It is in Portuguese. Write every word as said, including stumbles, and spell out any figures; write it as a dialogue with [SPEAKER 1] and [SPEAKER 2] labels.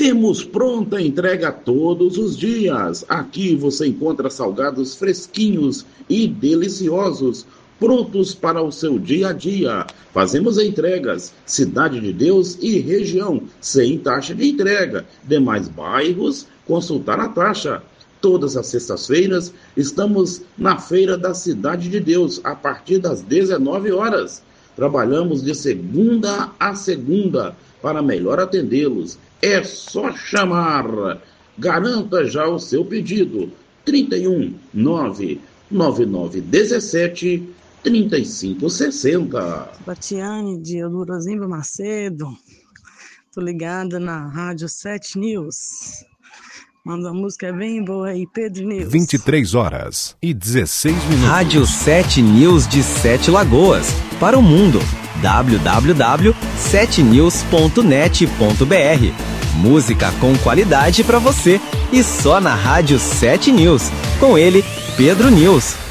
[SPEAKER 1] Temos pronta entrega todos os dias. Aqui você encontra salgados fresquinhos e deliciosos, prontos para o seu dia a dia. Fazemos entregas, Cidade de Deus e região, sem taxa de entrega. Demais bairros, consultar a taxa. Todas as sextas-feiras estamos na Feira da Cidade de Deus, a partir das dezenove horas. Trabalhamos de segunda a segunda para melhor atendê-los. É só chamar. Garanta já o seu pedido. trinta e um, nove nove nove dezessete, trinta e cinco sessenta.
[SPEAKER 2] Batiane de Eudorozimba Macedo. Tô ligada na Rádio sete News. Manda a música bem boa aí, Pedro News.
[SPEAKER 3] vinte e três horas e dezesseis minutos.
[SPEAKER 4] Rádio sete News de Sete Lagoas. Para o mundo. w w w ponto sete news ponto net ponto b r. Música com qualidade para você. E só na Rádio sete News. Com ele, Pedro News.